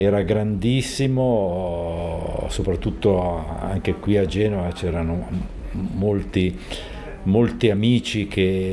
era grandissimo, soprattutto anche qui a Genova c'erano molti, molti amici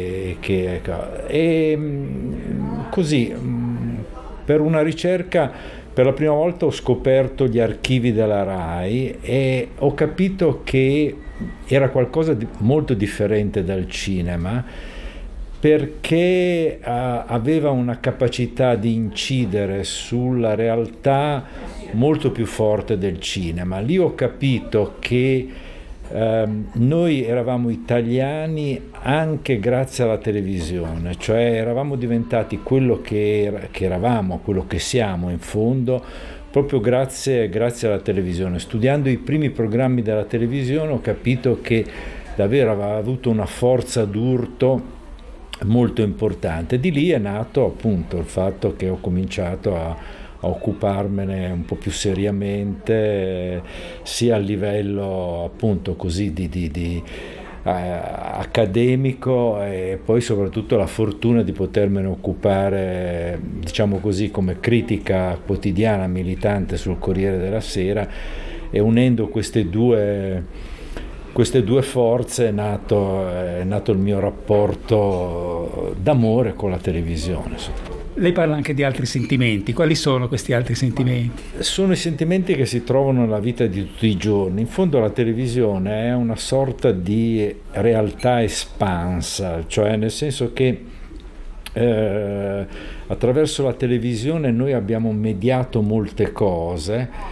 così per una ricerca per la prima volta ho scoperto gli archivi della RAI e ho capito che era qualcosa di molto differente dal cinema, perché aveva una capacità di incidere sulla realtà molto più forte del cinema. Lì ho capito che noi eravamo italiani anche grazie alla televisione, cioè eravamo diventati quello che eravamo, quello che siamo in fondo, proprio grazie alla televisione. Studiando i primi programmi della televisione ho capito che davvero aveva avuto una forza d'urto molto importante. Di lì è nato appunto il fatto che ho cominciato a occuparmene un po' più seriamente, sia a livello appunto così accademico, e poi soprattutto la fortuna di potermene occupare, diciamo così, come critica quotidiana militante sul Corriere della Sera, e unendo queste due forze è nato il mio rapporto d'amore con la televisione. Lei parla anche di altri sentimenti. Quali sono questi altri sentimenti? Sono i sentimenti che si trovano nella vita di tutti i giorni. In fondo la televisione è una sorta di realtà espansa, cioè nel senso che attraverso la televisione noi abbiamo mediato molte cose,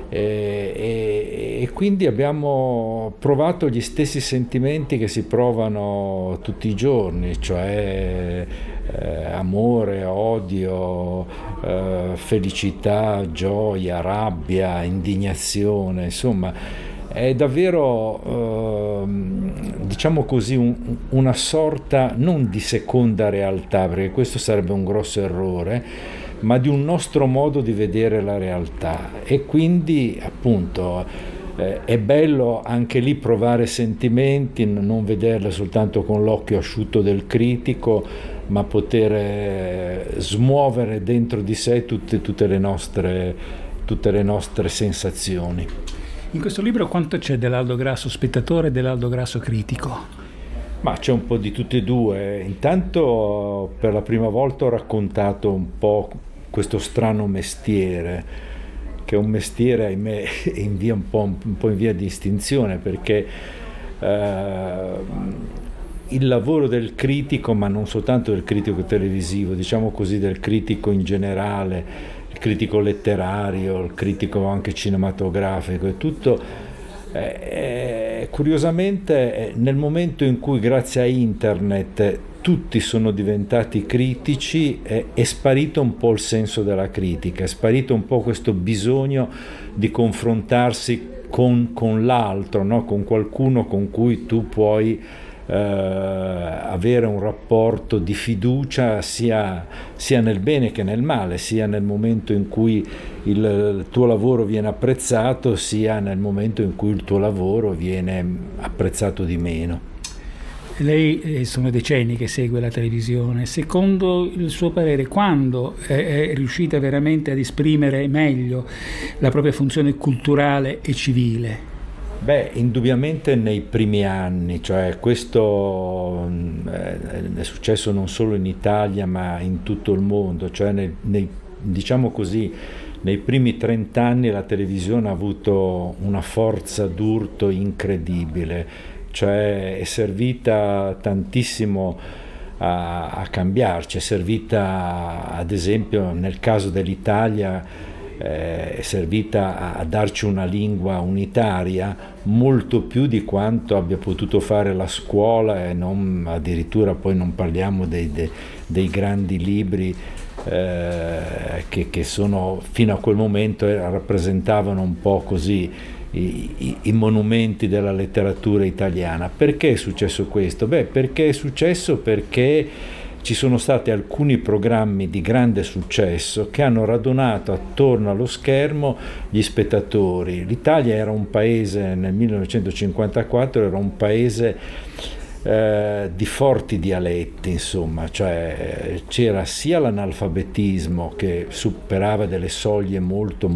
e quindi abbiamo provato gli stessi sentimenti che si provano tutti i giorni, cioè amore, odio, felicità, gioia, rabbia, indignazione, insomma è davvero diciamo così una sorta non di seconda realtà, perché questo sarebbe un grosso errore, ma di un nostro modo di vedere la realtà. E quindi appunto è bello anche lì provare sentimenti, non vederle soltanto con l'occhio asciutto del critico, ma poter smuovere dentro di sé tutte le nostre sensazioni. In questo libro quanto c'è dell'Aldo Grasso spettatore e dell'Aldo Grasso critico? Ma c'è un po' di tutte e due. Intanto per la prima volta ho raccontato un po' questo strano mestiere, che è un mestiere, ahimè, un po' in via di estinzione, perché il lavoro del critico, ma non soltanto del critico televisivo, diciamo così, del critico in generale, il critico letterario, il critico anche cinematografico, è tutto. Curiosamente nel momento in cui grazie a internet tutti sono diventati critici è sparito un po' il senso della critica, è sparito un po' questo bisogno di confrontarsi con l'altro, no? Con qualcuno con cui tu puoi avere un rapporto di fiducia sia nel bene che nel male, sia nel momento in cui il tuo lavoro viene apprezzato, sia nel momento in cui il tuo lavoro viene apprezzato di meno. Lei sono decenni che segue la televisione. Secondo il suo parere, quando è riuscita veramente ad esprimere meglio la propria funzione culturale e civile? Beh, indubbiamente nei primi anni, cioè questo è successo non solo in Italia ma in tutto il mondo, cioè diciamo così, nei primi 30 anni la televisione ha avuto una forza d'urto incredibile, cioè è servita tantissimo a cambiarci, è servita ad esempio nel caso dell'Italia, è servita a darci una lingua unitaria molto più di quanto abbia potuto fare la scuola, e non, addirittura poi non parliamo dei grandi libri che sono fino a quel momento rappresentavano un po' così i monumenti della letteratura italiana. Perché è successo questo? Beh, perché è successo perché ci sono stati alcuni programmi di grande successo che hanno radunato attorno allo schermo gli spettatori. L'Italia era un paese, nel 1954 era un paese di forti dialetti, insomma, cioè c'era sia l'analfabetismo che superava delle soglie molto